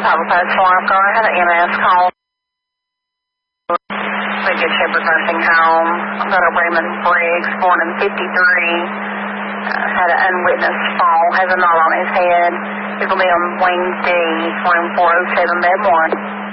Papa Post Lifeguard. I had an EMS call. We Good Shepherd Nursing Home. I've got a Raymond Briggs, born in 53. Had an unwitnessed fall, has a knot on his head. He's going to be on Wing D, room 407, bed 1.